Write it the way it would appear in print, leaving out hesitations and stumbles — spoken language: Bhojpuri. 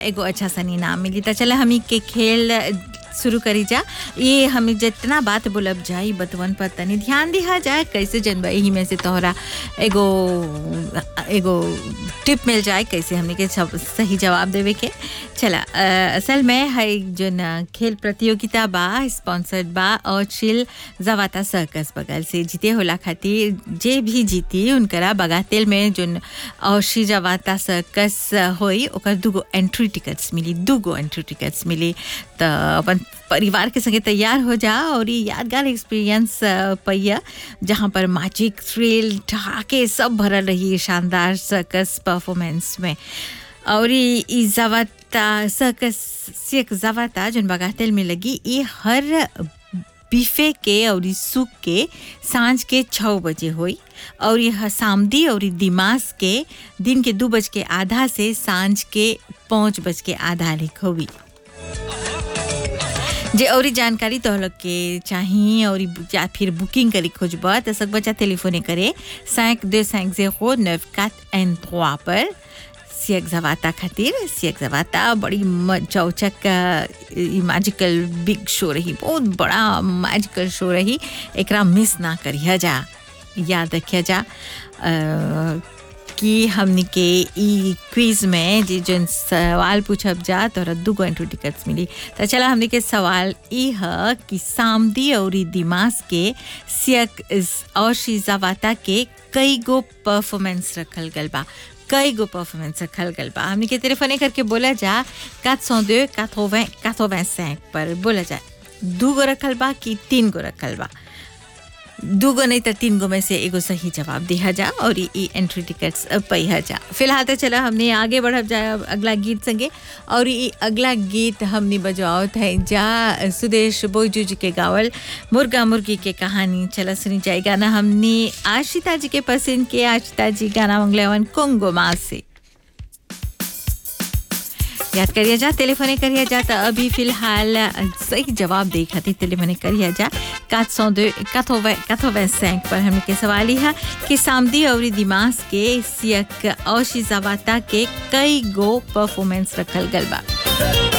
एगो अच्छा सनी नाम मिली। तो चले हमी के खेल शुरू करी जा। ये हमें जितना बात बोलब जाई बतवन पर तनी ध्यान दिया जाए कैसे जनबई ही में से तोहरा एगो एगो टिप मिल जाए कैसे हमने के सब सही जवाब देवे के। चला असल में है जोन खेल प्रतियोगिता बा स्पॉन्सर्ड बा और चिल जवाता सर्कस बगल से जीते होला खातिर जे भी जीती उनकरा बगातेल में जोन औशी जवाता सर्कस होई ओकर दूगो एंट्री टिकट्स मिली। तो अपन परिवार के संगे तैयार हो जा और ये यादगार एक्सपीरियंस पहिया जहाँ पर मैजिक थ्रिल ठहाके सब भरल रही शानदार सर्कस परफॉर्मेंस में। और ये जवाता सर्कस सिर्फ जवाता जोन बगातेल में लगी ये हर बीफे के और सूख के सांझ के 6 बजे हुई और यह सामदी और दिमाग के दिन के 2:30 से सांझ के 5:30 लिख हुई। जे और जानकारी तो लोग के चाहिए और या फिर बुकिंग करी खोजबा तो सब बच्चा टेलीफोने करे 52509443 पर सियक जवाता खातिर। सियक जवाता बड़ी चौचक मैजिकल बिग शो रही, बहुत बड़ा मैजिकल शो रही, एकरा मिस ना करिया जा। याद रखिया जा कि हमने के ई क्विज में जो सवाल पूछब जा तोरा 2 एंट्री टिकट्स मिली। तो चला हमने के सवाल ई है कि सामदी और दिमाग के सियक और शीजावाता के कई गो परफॉर्मेंस रखल गल बा, हमने के टेलीफोने करके बोला जा 402 80 85 पर बोला जा 2 गो रखल बा कि 3 गो रखल बा। 2 गो नहीं तो 3 गो में से एगो सही जवाब दिया जा और ये एंट्री टिकट्स पहिया जा। फिलहाल तो चला हमने आगे बढ़ब जाए अगला गीत संगे और ये अगला गीत हमने बजाओ था जा सुदेश बोईजू जी के गावल मुर्गा मुर्गी के कहानी। चला सुनी जाए गाना हमने आशिता जी के पसंद के। आशिता जी गाना मंगलेवन कोंगो माँ से याद करिए जा, टेलीफोने करिए जा। तो अभी फिलहाल सही जवाब दे खातिर टेलीफोने करिए जा 402 80 85 पर। हमने के सवाल ही है कि सामदी और दिमाग के सियक और शीजावाता के कई गो परफॉर्मेंस रखल गल बा।